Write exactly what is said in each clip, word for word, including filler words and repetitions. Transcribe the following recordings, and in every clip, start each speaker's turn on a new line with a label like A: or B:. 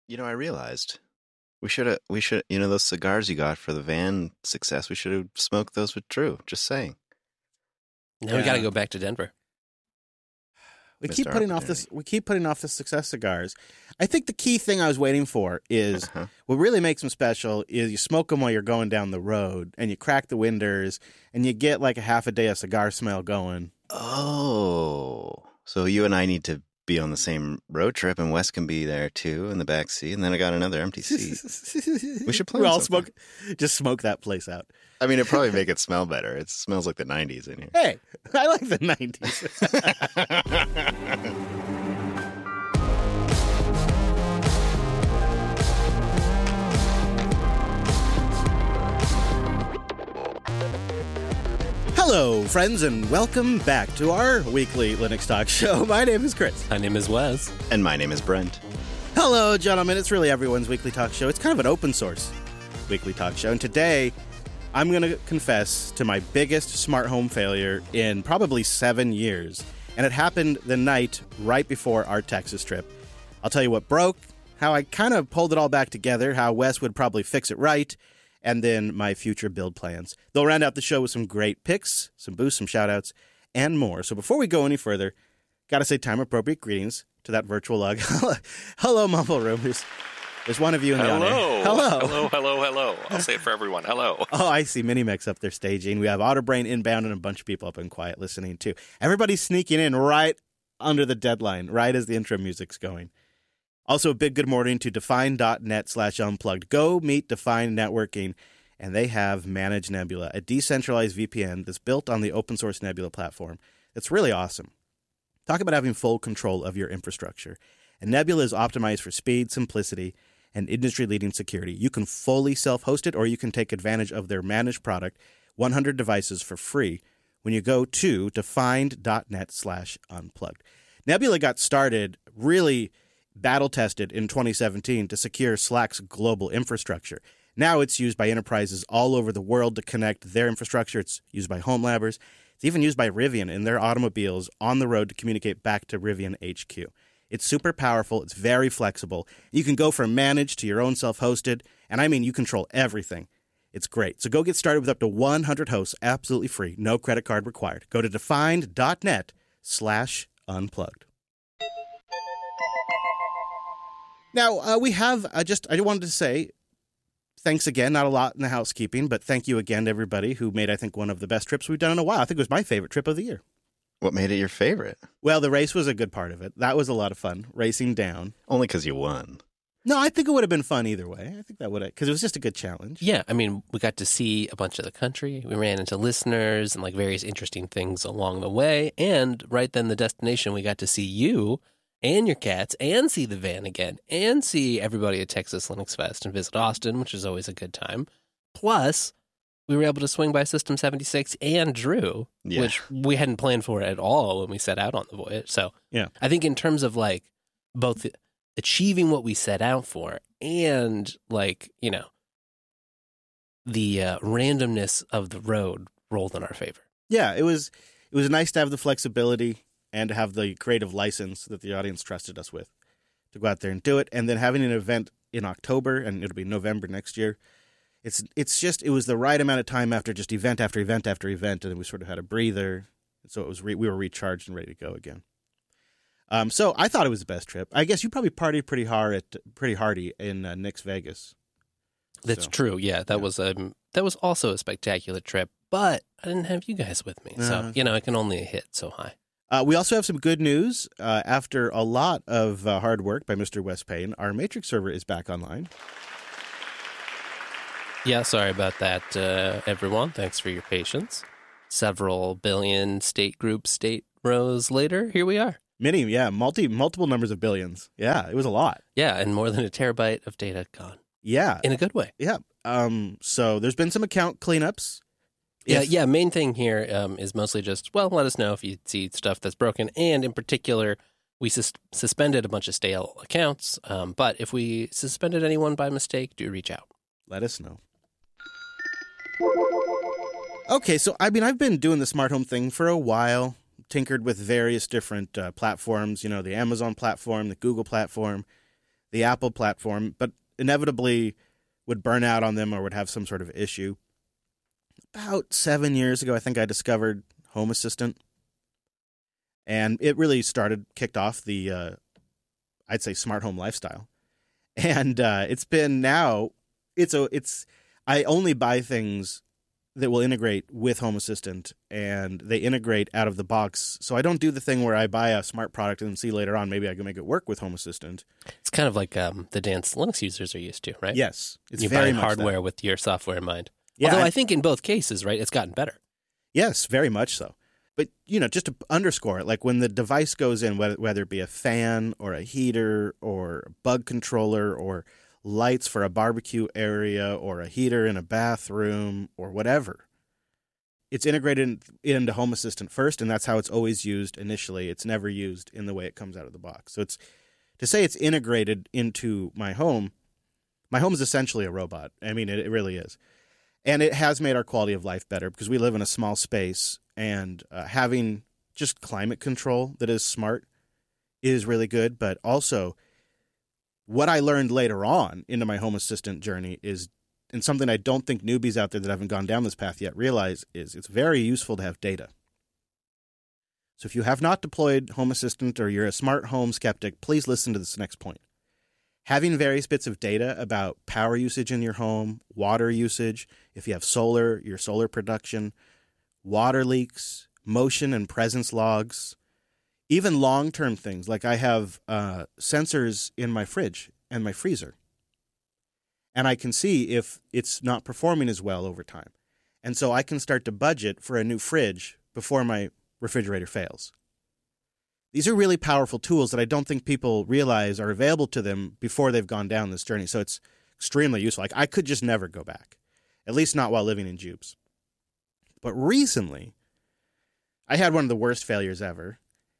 A: You know, I realized we should have, we should, you know, those cigars you got for the van success, we should have smoked those with Drew. Just saying.
B: Now we
C: Yeah.
B: got to go back to Denver.
C: We
A: Missed
C: keep
A: our
C: putting off this. We keep putting off the success cigars. I think the key thing I was waiting for is
A: Uh-huh.
C: what really makes them special is you smoke them while you're going down the road, and you crack the winders, and you get like a half a day of cigar smell going.
A: Oh, so you and I need to be on the same road trip, and Wes can be there too in the back seat, and then I got another empty seat. We should plan
C: We all
A: something.
C: smoke, just smoke that place out.
A: I mean, it'd probably make it smell better. It smells like the nineties in here.
C: Hey, I like the nineties. Hello, friends, and welcome back to our weekly Linux Talk Show. My name is Chris.
B: My name is Wes.
A: And my name is Brent.
C: Hello, gentlemen. It's really everyone's weekly talk show. It's kind of an open source weekly talk show. And today, I'm going to confess to my biggest smart home failure in probably seven years. And it happened the night right before our Texas trip. I'll tell you what broke, how I kind of pulled it all back together, how Wes would probably fix it right, and then my future build plans. They'll round out the show with some great picks, some boosts, some shout-outs, and more. So before we go any further, got to say time-appropriate greetings to that virtual log. Hello, Mumble Room. There's, there's one of you in the
D: Hello.
C: audience. Hello.
D: Hello, hello, hello. I'll say it for everyone. Hello.
C: Oh, I see Minimex up there staging. We have Otterbrain inbound and a bunch of people up in quiet listening, too. Everybody's sneaking in right under the deadline, right as the intro music's going. Also, a big good morning to Define.net slash unplugged. Go meet Define Networking, and they have Manage Nebula, a decentralized V P N that's built on the open source Nebula platform. It's really awesome. Talk about having full control of your infrastructure. And Nebula is optimized for speed, simplicity, and industry-leading security. You can fully self-host it, or you can take advantage of their managed product, one hundred devices for free, when you go to Defined.net slash unplugged. Nebula got started really battle-tested in twenty seventeen to secure Slack's global infrastructure. Now it's used by enterprises all over the world to connect their infrastructure. It's used by home labbers. It's even used by Rivian in their automobiles on the road to communicate back to Rivian H Q. It's super powerful. It's very flexible. You can go from managed to your own self-hosted, and I mean you control everything. It's great. So go get started with up to one hundred hosts absolutely free. No credit card required. Go to Defined.net slash unplugged. Now, uh, we have uh, just, I wanted to say, thanks again, not a lot in the housekeeping, but thank you again to everybody who made, I think, one of the best trips we've done in a while. I think it was my favorite trip of the year.
A: What made it your favorite?
C: Well, the race was a good part of it. That was a lot of fun, racing down.
A: Only because you won.
C: No, I think it would have been fun either way. I think that would have, because it was just a good challenge.
B: Yeah, I mean, we got to see a bunch of the country. We ran into listeners and like various interesting things along the way. And right then, the destination, we got to see you and your cats and see the van again and see everybody at Texas Linux Fest and visit Austin, which is always a good time. Plus, we were able to swing by System seventy-six and Drew,
A: Yeah.
B: which we hadn't planned for at all when we set out on the voyage. So
C: Yeah.
B: I think in terms of like both achieving what we set out for and like, you know, the uh, randomness of the road rolled in our favor.
C: Yeah, it was it was nice to have the flexibility and to have the creative license that the audience trusted us with to go out there and do it. And then having an event in October, and it'll be November next year, it's it's just, it was the right amount of time after just event after event after event, and then we sort of had a breather. So it was re- we were recharged and ready to go again. Um, so I thought it was the best trip. I guess you probably partied pretty hard at pretty hardy in uh, Nick's Vegas.
B: That's
C: So,
B: true. Yeah, that
C: yeah.
B: was um that was also a spectacular trip, but I didn't have you guys with me. So,
C: Uh-huh.
B: you know, I can only hit so high.
C: Uh, we also have some good news. Uh, after a lot of uh, hard work by Mister Wes Payne, our Matrix server is back online.
B: Yeah, sorry about that, uh, everyone. Thanks for your patience. Several billion state group state rows later, here we are.
C: Many, yeah, multi, multiple numbers of billions. Yeah, it was a lot.
B: Yeah, and more than a terabyte of data gone.
C: Yeah,
B: In a good way.
C: yeah. Um, so there's been some account cleanups.
B: Yeah,
C: If-
B: yeah. Main thing here um, is mostly just, well, let us know if you see stuff that's broken. And in particular, we sus- suspended a bunch of stale accounts. Um, but if we suspended anyone by mistake, do reach out.
C: Let us know. Okay, so I mean, I've been doing the smart home thing for a while, tinkered with various different uh, platforms, you know, the Amazon platform, the Google platform. the Apple platform, but inevitably would burn out on them or would have some sort of issue. About seven years ago, I think I discovered Home Assistant. And it really started, kicked off the, uh, I'd say, smart home lifestyle. And uh, it's been now, it's a, it's, I only buy things that will integrate with Home Assistant, and they integrate out of the box. So I don't do the thing where I buy a smart product and see later on maybe I can make it work with Home Assistant.
B: It's kind of like um, the dance Linux users are used to, right?
C: Yes. It's
B: you
C: very
B: buy
C: much
B: hardware
C: that.
B: with your software in mind.
C: Yeah,
B: Although
C: I-
B: I think in both cases, right, it's gotten better.
C: Yes, very much so. But, you know, just to underscore it, like when the device goes in, whether, whether it be a fan or a heater or a bug controller or lights for a barbecue area or a heater in a bathroom or whatever, it's integrated in, into Home Assistant first, and that's how it's always used initially. It's never used in the way it comes out of the box. So it's to say it's integrated into my home, my home is essentially a robot. I mean, it, it really is. And it has made our quality of life better because we live in a small space, and uh, having just climate control that is smart is really good. But also, what I learned later on into my Home Assistant journey is, and something I don't think newbies out there that haven't gone down this path yet realize, is it's very useful to have data. So if you have not deployed Home Assistant or you're a smart home skeptic, please listen to this next point. Having various bits of data about power usage in your home, water usage, if you have solar, your solar production, water leaks, motion and presence logs, even long-term things. Like I have uh, sensors in my fridge and my freezer. And I can see if it's not performing as well over time. And so I can start to budget for a new fridge before my refrigerator fails. These are really powerful tools that I don't think people realize are available to them before they've gone down this journey. So it's extremely useful. Like I could just never go back, at least not while living in Jubes. But recently, I had one of the worst failures ever.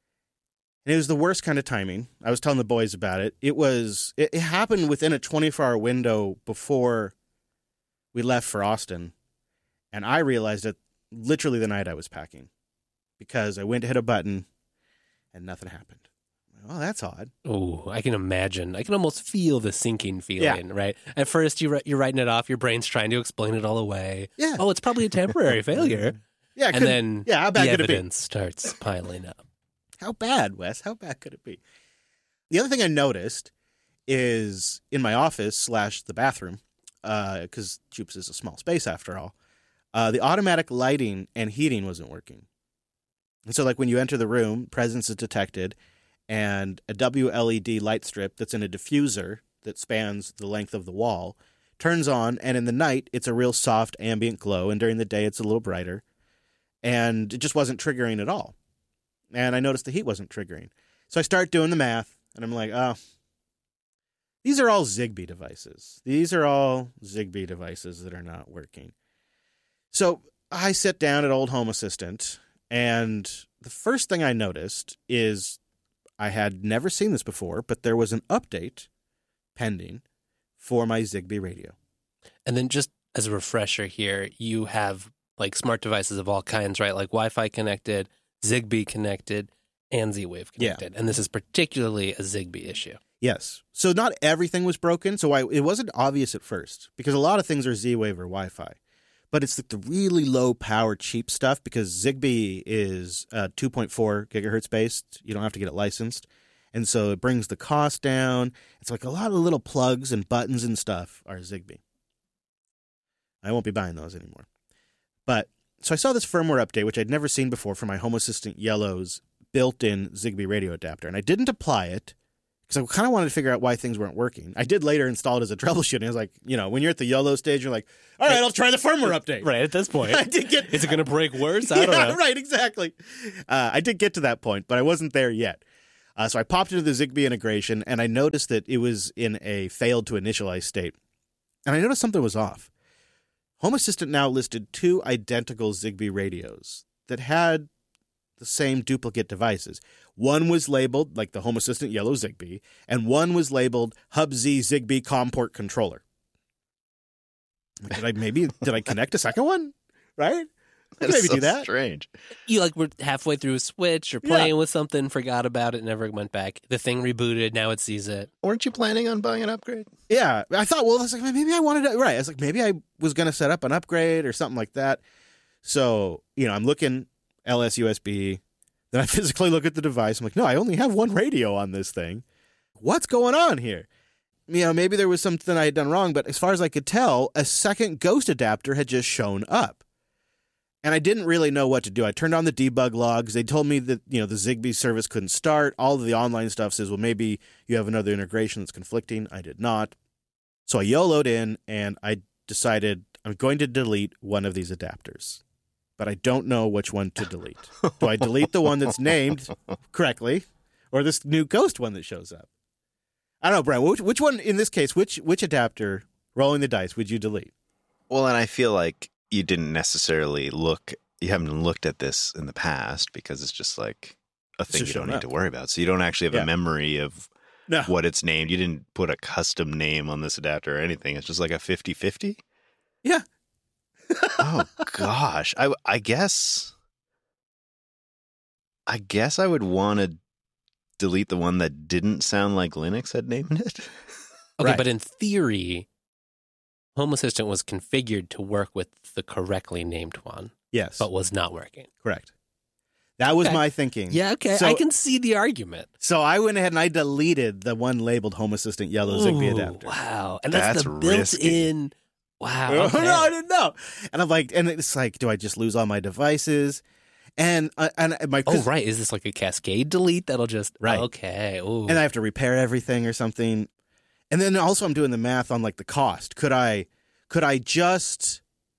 C: And it was the worst kind of timing. I was telling the boys about it. It was it, it happened within a twenty-four hour window before we left for Austin. And I realized it literally the night I was packing because I went to hit a button and nothing happened. Oh, that's odd.
B: Oh, I can imagine. I can almost feel the sinking feeling, right? At first, you, you're writing it off. Your brain's trying to explain it all away.
C: Yeah.
B: Oh, it's probably a temporary failure.
C: Yeah.
B: And
C: could-
B: then
C: yeah, how bad
B: the
C: could it be?
B: evidence starts piling up.
C: How bad, Wes? How bad could it be? The other thing I noticed is in my office slash the bathroom, because uh, Jupes is a small space after all, uh, the automatic lighting and heating wasn't working. And so like when you enter the room, presence is detected, and a W L E D light strip that's in a diffuser that spans the length of the wall turns on, and in the night, it's a real soft ambient glow, and during the day, it's a little brighter. And it just wasn't triggering at all. And I noticed the heat wasn't triggering. So I start doing the math, and I'm like, oh, these are all Zigbee devices. These are all Zigbee devices that are not working. So I sit down at Old Home Assistant, and the first thing I noticed is I had never seen this before, but there was an update pending for my Zigbee radio.
B: And then just as a refresher here, you have like smart devices of all kinds, right? Like Wi-Fi connected, Zigbee connected, and Z-Wave connected. Yeah. And this is particularly a Zigbee issue.
C: Yes. So not everything was broken. So I, it wasn't obvious at first because a lot of things are Z-Wave or Wi-Fi. But it's like the really low power, cheap stuff because Zigbee is uh, two point four gigahertz based. You don't have to get it licensed. And so it brings the cost down. It's like a lot of little plugs and buttons and stuff are Zigbee. I won't be buying those anymore. But so I saw this firmware update, which I'd never seen before for my Home Assistant Yellow's built-in Zigbee radio adapter. And I didn't apply it because I kind of wanted to figure out why things weren't working. I did later install it as a troubleshooting. I was like, you know, when you're at the Yellow stage, you're like, all right, I'll try the firmware update.
B: Right, at this point.
C: I did get.
B: Is it going to break worse? I
C: yeah,
B: don't know.
C: Right, exactly. Uh, I did get to that point, but I wasn't there yet. Uh, so I popped into the Zigbee integration, and I noticed that it was in a failed to initialize state. And I noticed something was off. Home Assistant now listed two identical Zigbee radios that had the same duplicate devices. One was labeled like the Home Assistant Yellow Zigbee, and one was labeled HubZ Zigbee ComPort Controller. Did I maybe did I connect a second one? Right?
A: That is
C: maybe
A: so
C: do that.
A: strange.
B: You like were halfway through a Switch or playing yeah. with something, forgot about it, never went back. The thing rebooted, now it sees it.
A: Weren't you planning on buying an upgrade?
C: Yeah, I thought, well, I was like, maybe I wanted to, right. I was like, maybe I was going to set up an upgrade or something like that. So, you know, I'm looking L S U S B. Then I physically look at the device. I'm like, no, I only have one radio on this thing. What's going on here? You know, maybe there was something I had done wrong, but as far as I could tell, a second ghost adapter had just shown up. And I didn't really know what to do. I turned on the debug logs. They told me that, you know, the Zigbee service couldn't start. All of the online stuff says, well, maybe you have another integration that's conflicting. I did not. So I YOLO'd in, and I decided I'm going to delete one of these adapters. But I don't know which one to delete. Do I delete the one that's named correctly, or this new ghost one that shows up? I don't know, Brian. Which, which one, in this case, which which adapter, rolling the dice, would you delete?
A: Well, and I feel like you didn't necessarily look, you haven't looked at this in the past because it's just like a thing you don't need up. to worry about. So you don't actually have yeah. a memory of no. what it's named. You didn't put a custom name on this adapter or anything. It's just like a fifty-fifty?
C: Yeah.
A: Oh, gosh. I, I guess, I guess I would want to delete the one that didn't sound like Linux had named it.
B: Okay,
C: right.
B: But in theory, Home Assistant was configured to work with the correctly named one.
C: Yes.
B: But was not working.
C: Correct. That was
B: okay.
C: my thinking.
B: Yeah, okay. So, I can see the argument.
C: So I went ahead and I deleted the one labeled Home Assistant Yellow
B: Ooh,
C: Zigbee adapter.
B: Wow. And that's, that's the
A: risky.
B: built-in... Wow. Okay.
C: No, I didn't know. And I'm like, and it's like, do I just lose all my devices? And uh, and my
B: oh right, is this like a cascade delete that'll just
C: right?
B: Okay, ooh.
C: And I have to repair everything or something. And then also I'm doing the math on like the cost. Could I could I just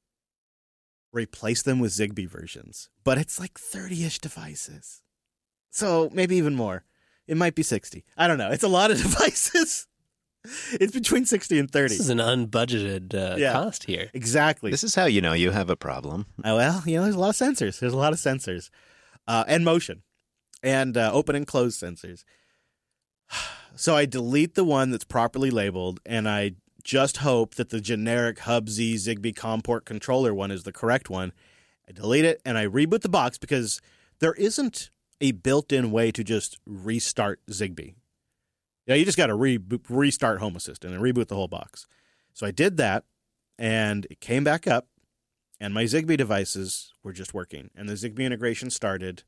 C: replace them with Zigbee versions? But it's like thirty-ish devices, so maybe even more. It might be sixty. I don't know. It's a lot of devices. It's between sixty and thirty.
B: This is an unbudgeted uh,
C: yeah,
B: cost here.
C: Exactly.
A: This is how you know you have a problem.
C: Oh, well, you know, there's a lot of sensors. There's a lot of sensors. Uh, and motion. And uh, open and close sensors. So I delete the one that's properly labeled, and I just hope that the generic Hubsy Zigbee COM port controller one is the correct one. I delete it, and I reboot the box because there isn't a built-in way to just restart Zigbee. Yeah, you just got to re- restart Home Assistant and reboot the whole box. So I did that, and it came back up, and my Zigbee devices were just working. And the Zigbee integration started,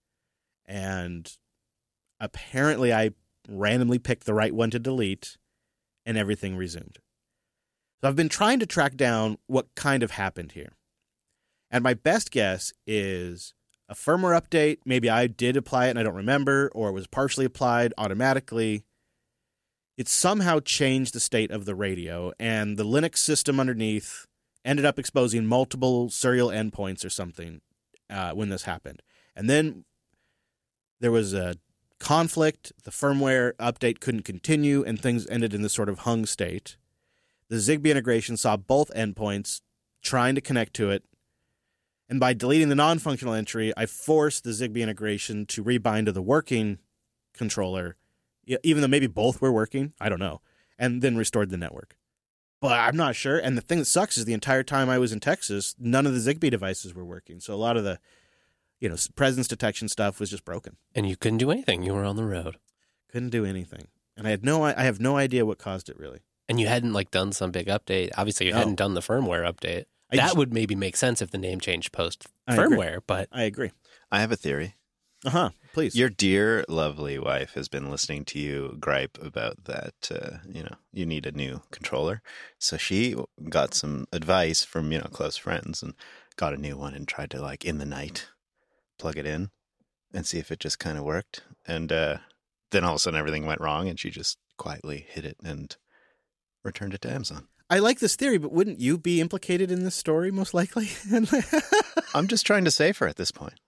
C: and apparently I randomly picked the right one to delete, and everything resumed. So I've been trying to track down what kind of happened here. And my best guess is a firmware update. Maybe I did apply it and I don't remember, or it was partially applied automatically. It somehow changed the state of the radio, and the Linux system underneath ended up exposing multiple serial endpoints or something uh, when this happened. And then there was a conflict. The firmware update couldn't continue, and things ended in this sort of hung state. The Zigbee integration saw both endpoints trying to connect to it, and by deleting the non-functional entry, I forced the Zigbee integration to rebind to the working controller, even though maybe both were working, I don't know, and then restored the network. But I'm not sure. And the thing that sucks is the entire time I was in Texas, none of the Zigbee devices were working. So a lot of the, you know, presence detection stuff was just broken.
B: And you couldn't do anything. You were on the road.
C: Couldn't do anything. And I had no, I have no idea what caused it, really.
B: And you hadn't like done some big update. Obviously, you no. hadn't done the firmware update.
C: I
B: that
C: just,
B: would maybe make sense if the name changed post
C: I
B: firmware.
C: Agree.
B: But
C: I agree.
A: I have a theory.
C: Uh huh. Please.
A: Your dear, lovely wife has been listening to you gripe about that. Uh, you know, you need a new controller. So she got some advice from, you know, close friends and got a new one and tried to, like, in the night, plug it in and see if it just kind of worked. And uh, then all of a sudden everything went wrong and she just quietly hid it and returned it to Amazon.
C: I like this theory, but wouldn't you be implicated in this story most likely?
A: I'm just trying to save her at this point.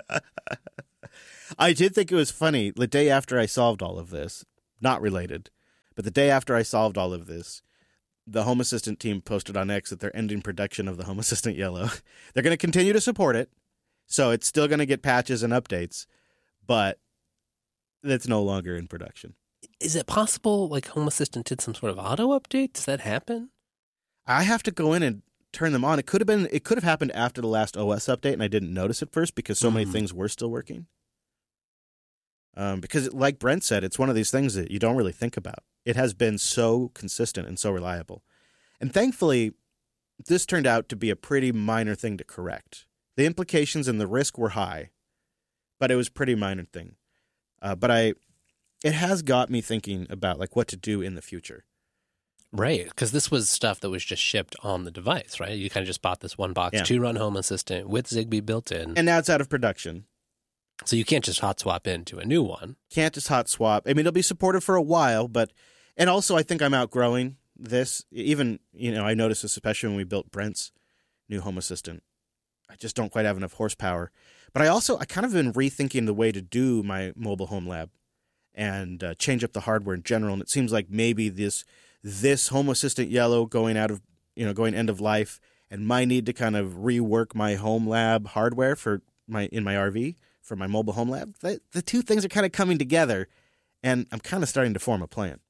C: I did think it was funny. The day after I solved all of this, not related, but the day after I solved all of this, the Home Assistant team posted on X that they're ending production of the Home Assistant Yellow. They're going to continue to support it, so it's still going to get patches and updates, but it's no longer in production.
B: Is it possible, like, Home Assistant did some sort of auto update? Does that happen?
C: I have to go in and turn them on. It could have been. It could have happened after the last O S update, and I didn't notice at first because so mm. many things were still working. Um, because, like Brent said, it's one of these things that you don't really think about. It has been so consistent and so reliable. And thankfully, this turned out to be a pretty minor thing to correct. The implications and the risk were high, but it was a pretty minor thing. Uh, but I, it has got me thinking about like what to do in the future.
B: Right, because this was stuff that was just shipped on the device, right? You kind of just bought this one box
C: Yeah.
B: to run Home Assistant with Zigbee built in.
C: And now it's out of production.
B: So you can't just hot swap into a new one.
C: Can't just hot swap. I mean, it'll be supported for a while, but, and also I think I'm outgrowing this. Even, you know, I noticed this especially when we built Brent's new Home Assistant. I just don't quite have enough horsepower. But I also, I kind of been rethinking the way to do my mobile home lab and uh, change up the hardware in general. And it seems like maybe this, this Home Assistant Yellow going out of, you know, going end of life and my need to kind of rework my home lab hardware for my, in my R V. For my mobile home lab, the, the two things are kind of coming together, and I'm kind of starting to form a plan.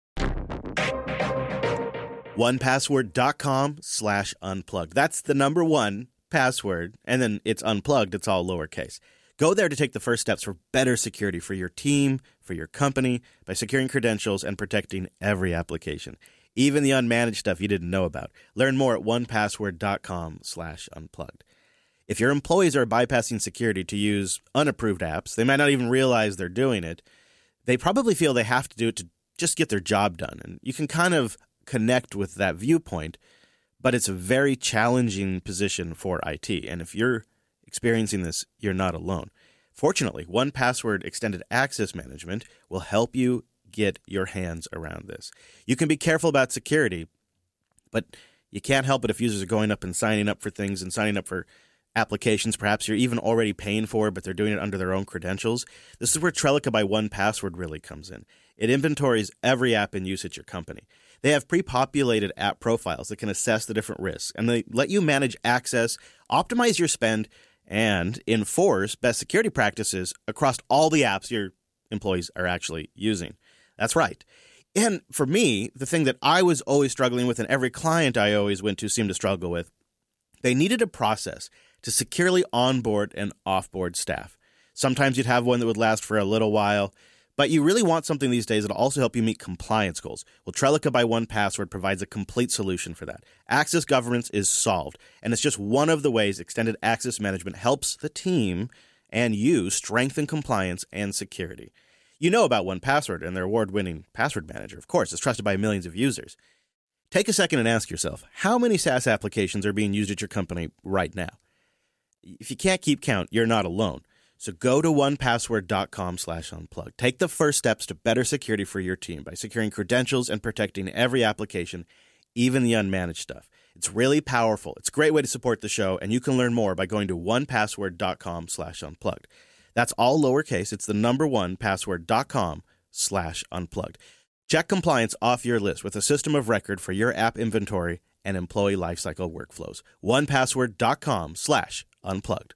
C: one password dot com slash unplugged. That's the number one password, and then it's unplugged. It's all lowercase. Go there to take the first steps for better security for your team, for your company, by securing credentials and protecting every application, even the unmanaged stuff you didn't know about. Learn more at one password dot com slash unplugged. If your employees are bypassing security to use unapproved apps, they might not even realize they're doing it. They probably feel they have to do it to just get their job done. And you can kind of connect with that viewpoint, but it's a very challenging position for I T. And if you're experiencing this, you're not alone. Fortunately, one password Extended Access Management will help you get your hands around this. You can be careful about security, but you can't help it if users are going up and signing up for things and signing up for applications perhaps you're even already paying for, but they're doing it under their own credentials. This is where Trellica by one password really comes in. It inventories every app in use at your company. They have pre-populated app profiles that can assess the different risks, and they let you manage access, optimize your spend, and enforce best security practices across all the apps your employees are actually using. That's right. And for me, the thing that I was always struggling with, and every client I always went to seemed to struggle with, they needed a process to securely onboard and offboard staff. Sometimes you'd have one that would last for a little while, but you really want something these days that'll also help you meet compliance goals. Well, Trellica by one password provides a complete solution for that. Access governance is solved, and it's just one of the ways Extended Access Management helps the team and you strengthen compliance and security. You know about one password and their award-winning password manager. Of course, it's trusted by millions of users. Take a second and ask yourself, how many SaaS applications are being used at your company right now? If you can't keep count, you're not alone. So go to one password dot com slash unplugged. Take the first steps to better security for your team by securing credentials and protecting every application, even the unmanaged stuff. It's really powerful. It's a great way to support the show, and you can learn more by going to one password dot com slash unplugged. That's all lowercase. It's the number one password dot com slash unplugged. Check compliance off your list with a system of record for your app inventory and employee lifecycle workflows. one password dot com slash unplugged.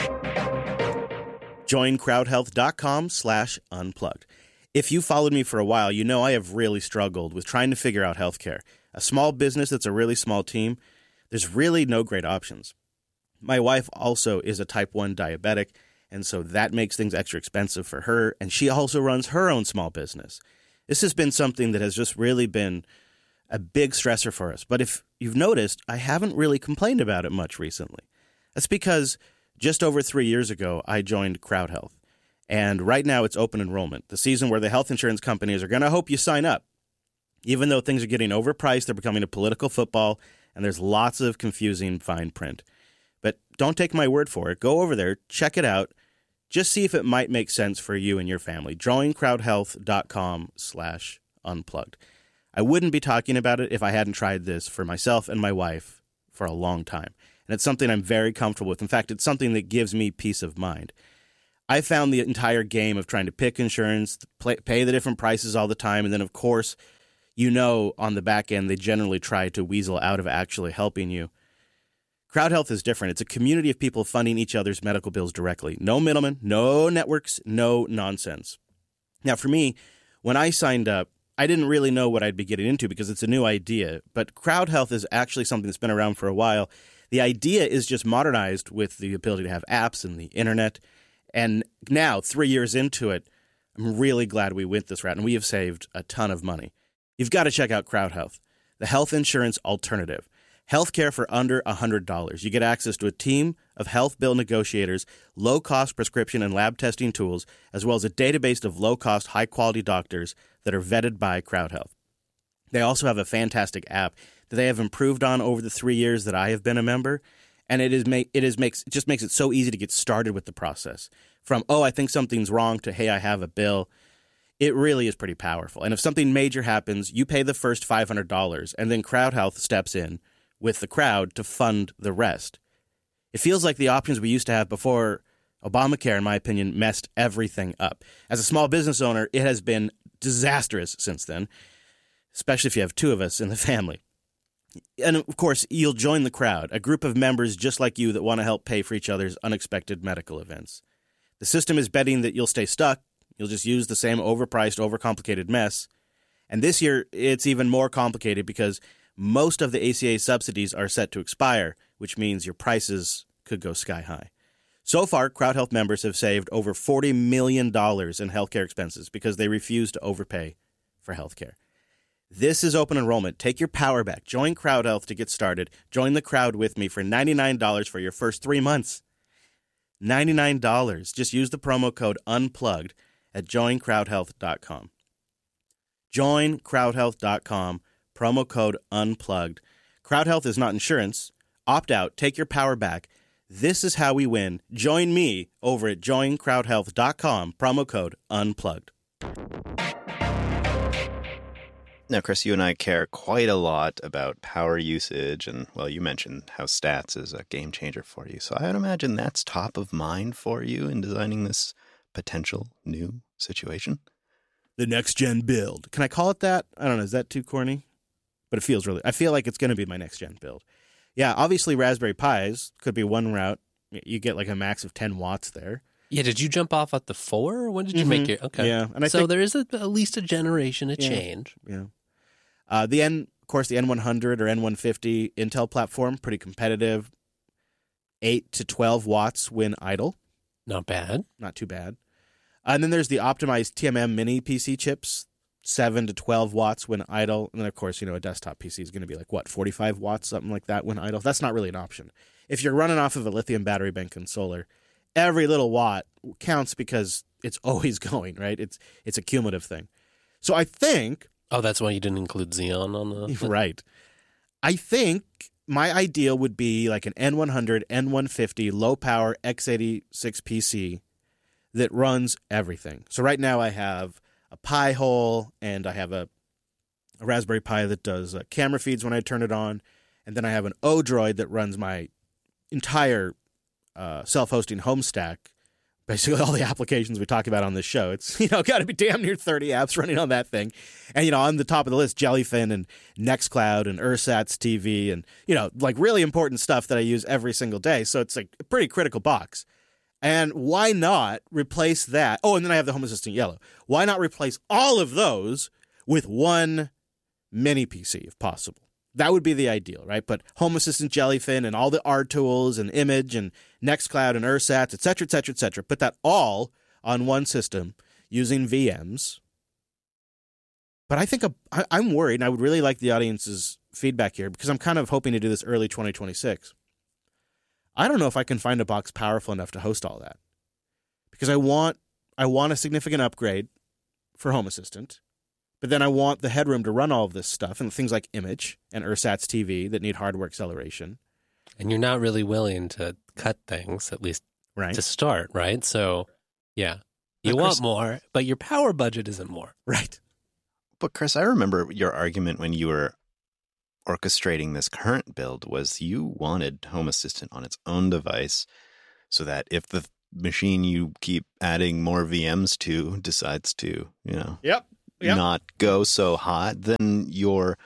C: Join crowdhealth dot com slash unplugged. If you followed me for a while, you know I have really struggled with trying to figure out healthcare. A small business that's a really small team, there's really no great options. My wife also is a type one diabetic, and so that makes things extra expensive for her, and she also runs her own small business. This has been something that has just really been a big stressor for us. But if you've noticed, I haven't really complained about it much recently. That's because just over three years ago, I joined CrowdHealth. And right now it's open enrollment, the season where the health insurance companies are going to hope you sign up. Even though things are getting overpriced, they're becoming a political football, and there's lots of confusing fine print. But don't take my word for it. Go over there, check it out. Just see if it might make sense for you and your family. join crowdhealth dot com slash unplugged. I wouldn't be talking about it if I hadn't tried this for myself and my wife for a long time. And it's something I'm very comfortable with. In fact, it's something that gives me peace of mind. I found the entire game of trying to pick insurance, pay the different prices all the time, and then, of course, you know, on the back end, they generally try to weasel out of actually helping you. CrowdHealth is different. It's a community of people funding each other's medical bills directly. No middlemen, no networks, no nonsense. Now, for me, when I signed up, I didn't really know what I'd be getting into because it's a new idea. But Crowd Health is actually something that's been around for a while. The idea is just modernized with the ability to have apps and the internet. And now, three years into it, I'm really glad we went this route, and we have saved a ton of money. You've got to check out Crowd Health, the health insurance alternative. Healthcare for under one hundred dollars. You get access to a team of health bill negotiators, low-cost prescription and lab testing tools, as well as a database of low-cost, high-quality doctors that are vetted by Crowd Health. They also have a fantastic app that they have improved on over the three years that I have been a member, and it is make it is makes it just makes it so easy to get started with the process. From, oh, I think something's wrong, to, hey, I have a bill. It really is pretty powerful. And if something major happens, you pay the first five hundred dollars, and then Crowd Health steps in with the crowd to fund the rest. It feels like the options we used to have before Obamacare, in my opinion, messed everything up. As a small business owner, it has been disastrous since then, especially if you have two of us in the family. And, of course, you'll join the crowd, a group of members just like you that want to help pay for each other's unexpected medical events. The system is betting that you'll stay stuck. You'll just use the same overpriced, overcomplicated mess. And this year, it's even more complicated because most of the A C A subsidies are set to expire, which means your prices could go sky high. So far, Crowd Health members have saved over forty million dollars in healthcare expenses because they refuse to overpay for healthcare. This is open enrollment. Take your power back. Join Crowd Health to get started. Join the crowd with me for ninety-nine dollars for your first three months. ninety-nine dollars. Just use the promo code UNPLUGGED at join crowd health dot com. join crowd health dot com. Promo code UNPLUGGED. Crowd Health is not insurance. Opt out. Take your power back. This is how we win. Join me over at join crowd health dot com. Promo code UNPLUGGED.
A: Now, Chris, you and I care quite a lot about power usage. And, well, you mentioned how stats is a game changer for you. So I would imagine that's top of mind for you in designing this potential new situation.
C: The next-gen build. Can I call it that? I don't know. Is that too corny? But it feels really, I feel like it's going to be my next gen build. Yeah, obviously Raspberry Pis could be one route. You get like a max of ten watts there.
B: Yeah, did you jump off at the four? When did you
C: mm-hmm.
B: make your, okay.
C: Yeah. And I
B: so
C: think,
B: there is a, at least a generation of
C: yeah,
B: change.
C: Yeah. Uh, the N, of course, the N one hundred or N one fifty Intel platform, pretty competitive. eight to twelve watts when idle.
B: Not bad.
C: Not too bad. And then there's the optimized T M M mini P C chips. seven to twelve watts when idle. And then, of course, you know, a desktop P C is going to be like, what, forty-five watts, something like that when idle. That's not really an option. If you're running off of a lithium battery bank and solar, every little watt counts because it's always going, right? It's it's a cumulative thing. So I think...
B: Oh, that's why you didn't include Xeon on the...
C: Right. I think my ideal would be like an N one hundred, N one fifty, low-power x eighty-six P C that runs everything. So right now I have a Pi-hole, and I have a, a Raspberry Pi that does uh, camera feeds when I turn it on, and then I have an Odroid that runs my entire uh, self-hosting home stack, basically all the applications we talk about on this show. It's, you know, got to be damn near thirty apps running on that thing. And, you know, on the top of the list, Jellyfin and Nextcloud and Ursats T V and, you know, like really important stuff that I use every single day. So it's like a pretty critical box. And why not replace that? Oh, and then I have the Home Assistant Yellow. Why not replace all of those with one mini P C if possible? That would be the ideal, right? But Home Assistant Jellyfin and all the R tools and Image and Nextcloud and Ursats, et cetera, et cetera, et cetera. Put that all on one system using V Ms. But I think a, I, I'm worried, and I would really like the audience's feedback here because I'm kind of hoping to do this early twenty twenty-six. I don't know if I can find a box powerful enough to host all that because I want I want a significant upgrade for Home Assistant, but then I want the headroom to run all of this stuff and things like Image and Ursats T V that need hardware acceleration.
B: And you're not really willing to cut things, at least
C: right.
B: to start, right? So, yeah, you
A: But
B: want
A: Chris,
B: more, but your power budget isn't more.
C: Right.
A: But Chris, I remember your argument when you were orchestrating this current build was you wanted Home Assistant on its own device so that if the machine you keep adding more V Ms to decides to, you know,
C: Yep. Yep.
A: not go so hot, then your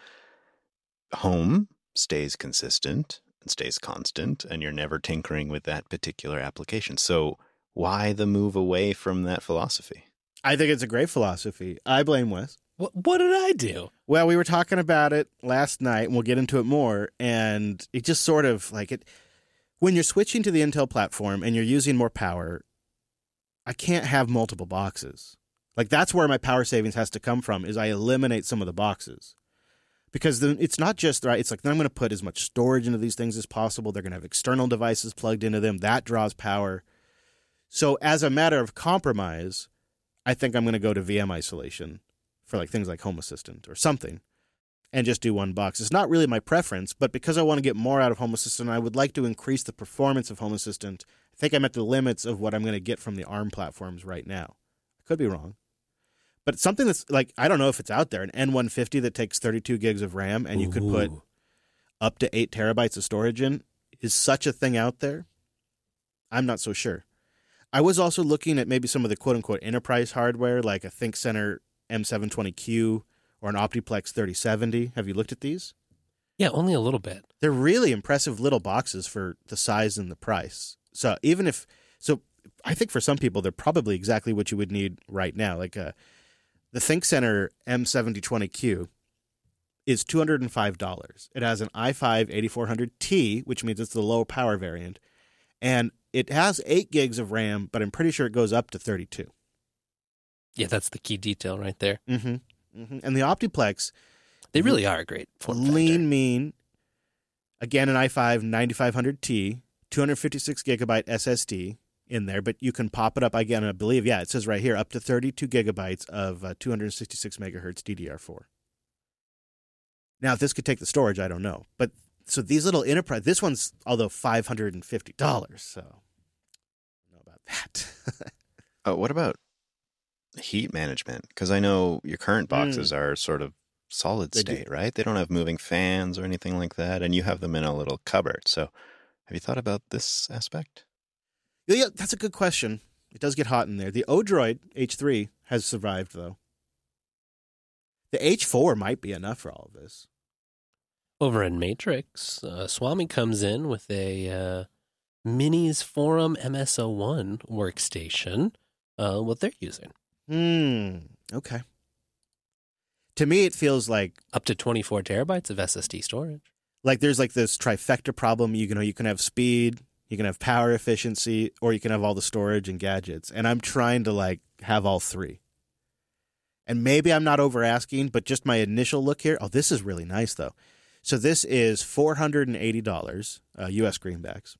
A: home stays consistent and stays constant, and you're never tinkering with that particular application. So why the move away from that philosophy?
C: I think it's a great philosophy. I blame Wes.
B: What, what did I do?
C: Well, we were talking about it last night, and we'll get into it more. And it just sort of like it when you're switching to the Intel platform and you're using more power, I can't have multiple boxes. Like that's where my power savings has to come from, is I eliminate some of the boxes. Because then it's not just, right, it's like then I'm going to put as much storage into these things as possible. They're going to have external devices plugged into them. That draws power. So as a matter of compromise, I think I'm going to go to V M isolation for like things like Home Assistant or something and just do one box. It's not really my preference, but because I want to get more out of Home Assistant, I would like to increase the performance of Home Assistant. I think I'm at the limits of what I'm going to get from the ARM platforms right now. I could be wrong. But it's something that's like, I don't know if it's out there, an N one fifty that takes thirty-two gigs of RAM and you Ooh. could put up to eight terabytes of storage in. Is such a thing out there? I'm not so sure. I was also looking at maybe some of the quote-unquote enterprise hardware, like a ThinkCenter M seven twenty Q or an Optiplex thirty seventy. Have you looked at these?
B: Yeah, only a little bit.
C: They're really impressive little boxes for the size and the price. So even if, so I think for some people, they're probably exactly what you would need right now. Like a, the ThinkCenter M seventy twenty Q is two hundred five dollars. It has an i five eighty-four hundred T, which means it's the low power variant. And it has eight gigs of RAM, but I'm pretty sure it goes up to thirty-two.
B: Yeah, that's the key detail right there.
C: Mm-hmm. Mm-hmm. And the Optiplex,
B: they really are a great form factor.
C: Lean, mean. Again, an i five ninety-five hundred T, two hundred fifty-six gigabyte S S D in there, but you can pop it up again. I believe, yeah, it says right here, up to thirty-two gigabytes of uh, two hundred sixty-six megahertz D D R four. Now, if this could take the storage, I don't know. But so these little enterprise, this one's, although five hundred fifty dollars, so I don't know about that.
A: Oh, what about heat management? Because I know your current boxes mm. are sort of solid they state, do. right? They don't have moving fans or anything like that, and you have them in a little cupboard. So have you thought about this aspect?
C: Yeah, that's a good question. It does get hot in there. The Odroid H three has survived, though. The H four might be enough for all of this.
B: Over in Matrix, uh, Swami comes in with a uh, Minis Forum M S O one workstation, uh, what they're using.
C: Hmm, okay. To me, it feels like...
B: Up to twenty-four terabytes of S S D storage.
C: Like there's like this trifecta problem. You know, you can have speed, you can have power efficiency, or you can have all the storage and gadgets. And I'm trying to like have all three. And maybe I'm not over asking, but just my initial look here. Oh, this is really nice though. So this is four hundred eighty dollars uh, U S greenbacks.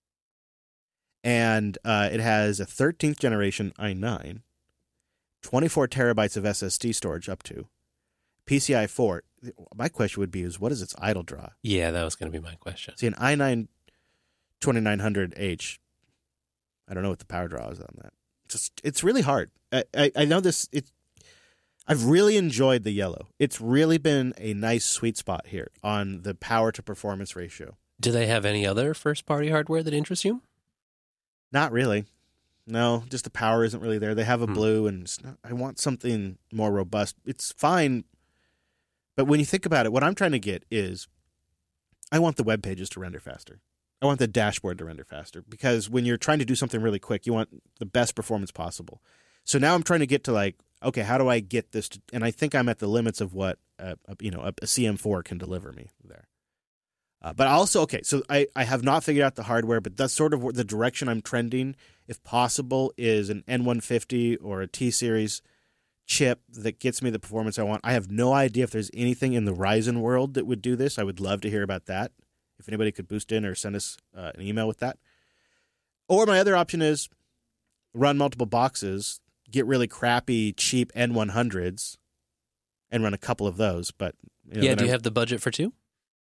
C: And uh, it has a thirteenth generation i nine, twenty-four terabytes of S S D storage up to, P C I four. My question would be is what is its idle draw?
B: Yeah, that was going to be my question.
C: See, an i nine twenty-nine hundred H, I don't know what the power draw is on that. It's just, it's really hard. I, I, I know this, it, I've really enjoyed the yellow. It's really been a nice sweet spot here on the power to performance ratio.
B: Do they have any other first-party hardware that interests you?
C: Not really. No, just the power isn't really there. They have a hmm. blue, and it's not, I want something more robust. It's fine, but when you think about it, what I'm trying to get is I want the web pages to render faster. I want the dashboard to render faster because when you're trying to do something really quick, you want the best performance possible. So now I'm trying to get to like, okay, how do I get this to, and I think I'm at the limits of what uh, you know a, a C M four can deliver me there. Uh, but also, okay, so I, I have not figured out the hardware, but that's sort of the direction I'm trending. If possible, is an N one fifty or a T-Series chip that gets me the performance I want. I have no idea if there's anything in the Ryzen world that would do this. I would love to hear about that. If anybody could boost in or send us uh, an email with that. Or my other option is run multiple boxes, get really crappy, cheap N one hundreds, and run a couple of those. But you know,
B: yeah, do you
C: I,
B: have the budget for two?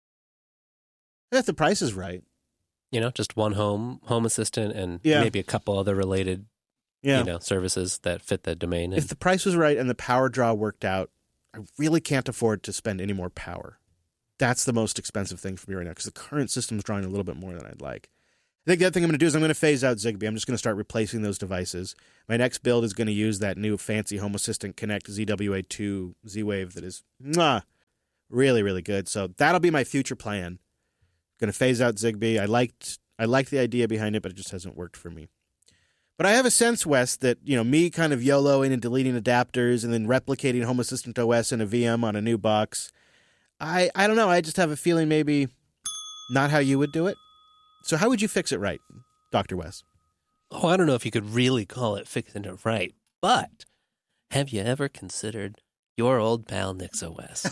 C: If the price is right.
B: You know, just one home home assistant and
C: yeah.
B: maybe a couple other related
C: yeah.
B: you know, services that fit the domain.
C: If the price was right and the power draw worked out, I really can't afford to spend any more power. That's the most expensive thing for me right now because the current system is drawing a little bit more than I'd like. I think the other thing I'm going to do is I'm going to phase out Zigbee. I'm just going to start replacing those devices. My next build is going to use that new fancy Home Assistant Connect Z W A two Z-Wave that is mwah, really, really good. So that'll be my future plan. Going to phase out Zigbee. I liked I liked the idea behind it, but it just hasn't worked for me. But I have a sense, Wes, that, you know, me kind of YOLOing and deleting adapters and then replicating Home Assistant O S in a V M on a new box, I, I don't know. I just have a feeling maybe not how you would do it. So how would you fix it right, Doctor Wes?
B: Oh, I don't know if you could really call it fixing it right, but have you ever considered your old pal NixOS?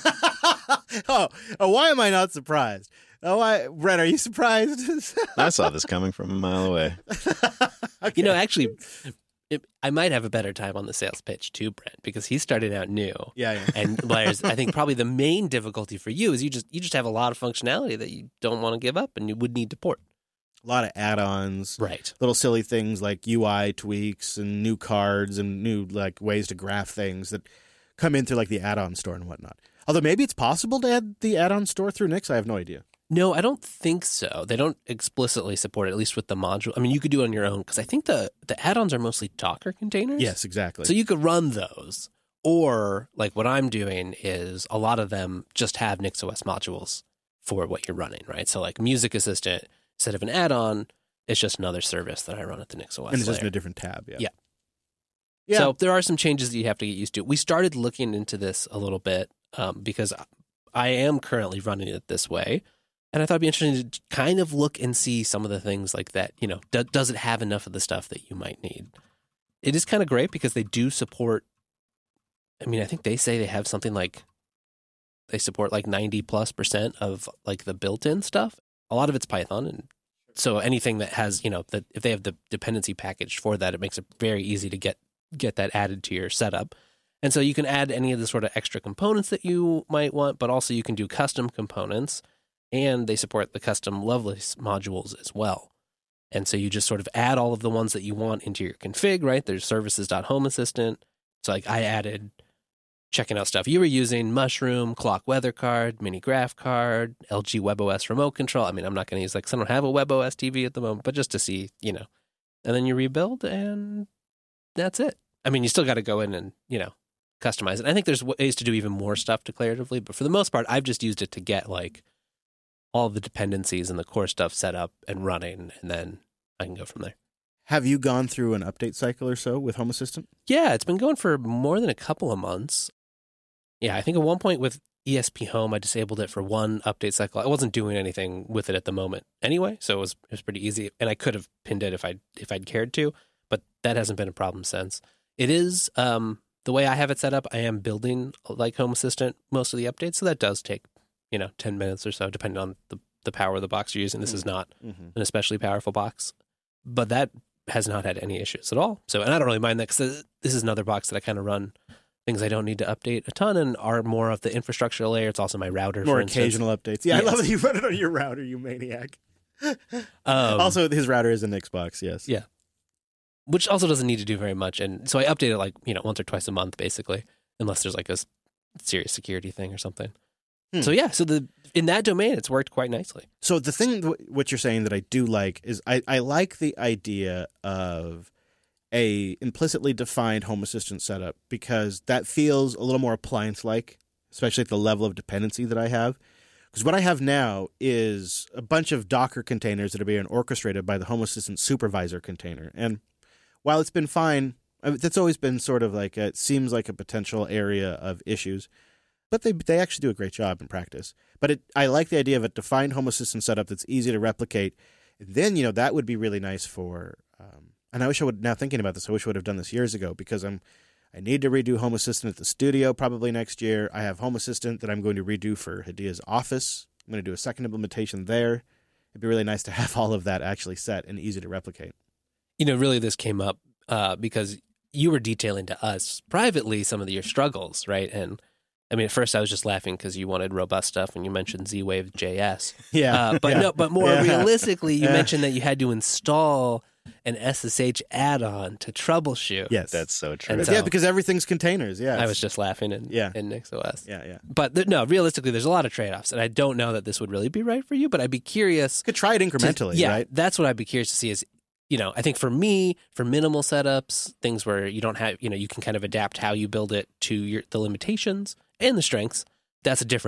C: oh, oh, why am I not surprised? Oh, I, Brett, are you surprised?
A: I saw this coming from a mile away.
C: Okay.
B: You know, actually, it, I might have a better time on the sales pitch too, Brent, because he started out new.
C: Yeah, yeah.
B: And there's, I think probably the main difficulty for you is you just you just have a lot of functionality that you don't want to give up and you would need to port.
C: A lot of add-ons,
B: Right.
C: little silly things like U I tweaks and new cards and new like ways to graph things that come in through like the add-on store and whatnot. Although maybe it's possible to add the add-on store through Nix. I have no idea.
B: No, I don't think so. They don't explicitly support it, at least with the module. I mean, you could do it on your own because I think the, the add-ons are mostly Docker containers.
C: Yes, exactly.
B: So you could run those. Or like what I'm doing is a lot of them just have NixOS modules for what you're running, right? So like Music Assistant, instead of an add-on, it's just another service that I run at the NixOS
C: and it's just
B: layer.
C: in a different tab. Yeah.
B: Yeah.
C: Yeah.
B: So there are some changes that you have to get used to. We started looking into this a little bit um, because I am currently running it this way. And I thought it'd be interesting to kind of look and see some of the things like that. You know, do, does it have enough of the stuff that you might need? It is kind of great because they do support. I mean, I think they say they have something like they support like ninety plus percent of like the built-in stuff. A lot of it's Python. And so anything that has, you know, that if they have the dependency package for that, it makes it very easy to get, get that added to your setup. And so you can add any of the sort of extra components that you might want, but also you can do custom components. And they support the custom Lovelace modules as well. And so you just sort of add all of the ones that you want into your config, right? There's services.home assistant. So like I added checking out stuff you were using, Mushroom, Clock Weather Card, Mini Graph Card, L G WebOS Remote Control. I mean, I'm not going to use like, 'cause I don't have a WebOS T V at the moment, but just to see, you know. And then you rebuild and that's it. I mean, you still got to go in and, you know, customize it. I think there's ways to do even more stuff declaratively, but for the most part, I've just used it to get like all the dependencies and the core stuff set up and running, and then I can go from there.
C: Have you gone through an update cycle or so with Home Assistant?
B: Yeah, it's been going for more than a couple of months. Yeah, I think at one point with E S P Home, I disabled it for one update cycle. I wasn't doing anything with it at the moment anyway, so it was it was pretty easy, and I could have pinned it if I if I'd cared to, but that hasn't been a problem since. It is um, the way I have it set up. I am building like Home Assistant most of the updates, so that does take, you know, ten minutes or so, depending on the, the power of the box you're using. This is not
C: Mm-hmm.
B: an especially powerful box, but that has not had any issues at all. So, and I don't really mind that because this is another box that I kind of run things I don't need to update a ton and are more of the infrastructure layer. It's also my router,
C: More
B: for instance.
C: occasional updates. Yeah,
B: Yes.
C: I love that you run it on your router, you maniac.
B: Um,
C: Also, his router is an Xbox, yes.
B: Yeah. Which also doesn't need to do very much. And so I update it like, you know, once or twice a month, basically, unless there's like a s- serious security thing or something.
C: Hmm.
B: So yeah, so the in that domain, it's worked quite nicely.
C: So the thing, what you're saying that I do like is I, I like the idea of a implicitly defined Home Assistant setup because that feels a little more appliance-like, especially at the level of dependency that I have. Because what I have now is a bunch of Docker containers that are being orchestrated by the Home Assistant supervisor container. And while it's been fine, I mean, that's always been sort of like, a, it seems like a potential area of issues. But they they actually do a great job in practice. But it, I like the idea of a defined Home Assistant setup that's easy to replicate. And then, you know, that would be really nice for, um, and I wish I would, now thinking about this, I wish I would have done this years ago because I'm, I need to redo Home Assistant at the studio probably next year. I have Home Assistant that I'm going to redo for Hadia's office. I'm going to do a second implementation there. It'd be really nice to have all of that actually set and easy to replicate.
B: You know, really this came up uh, because you were detailing to us privately some of your struggles, right? And I mean, at first I was just laughing because you wanted robust stuff and you mentioned Z-Wave J S.
C: Yeah.
B: Uh, but
C: yeah.
B: no, but more
C: Yeah.
B: realistically, you
C: Yeah.
B: mentioned that you had to install an S S H add-on to troubleshoot.
C: Yes.
A: That's so true.
B: And so-
C: yeah, because everything's containers. Yeah.
B: I was just laughing in,
C: Yeah.
B: in NixOS.
C: Yeah, yeah.
B: But th- no, realistically, there's a lot of trade-offs, and I don't know that this would really be right for you, but I'd be curious.
C: Could try it
B: to-
C: incrementally,
B: yeah,
C: right?
B: that's what I'd be curious to see is, you know, I think for me, for minimal setups, things where you don't have, you know, you can kind of adapt how you build it to your the limitations and the strengths, that's a different